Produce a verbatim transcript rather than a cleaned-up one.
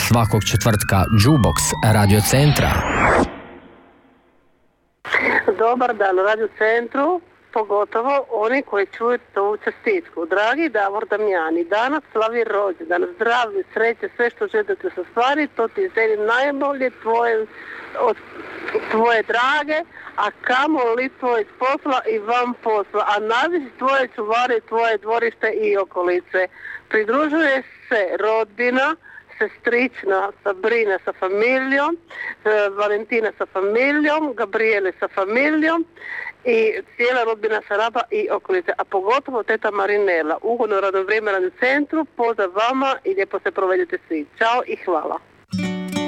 svakog četvrtka Jukebox Radio Centra. Dobar dan u Radio Centru, pogotovo oni koji čuju ovu čestitku. Dragi Davor Damjani, danas slavi rođendan, zdravlje, sreće, sve što želite se stvari, to ti želim najbolje, tvoje, od tvoje drage, a kamo li tvoj posla i vam posla, a najviše tvoje čuvari, tvoje dvorište i okolice. Pridružuje se rodbina, sestrična Sabrina sa familijom, Valentina sa familijom, Gabriele sa familijom i cijela rodbina sa Raba i okolice, a pogotovo teta Marinela. Ugodno radno vrijeme na centru, pozdrav vama i lijepo se provedete svi. Ćao i hvala.